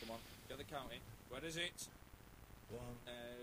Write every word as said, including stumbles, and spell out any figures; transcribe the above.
Come on, get the count in. Where is it? One, Uh,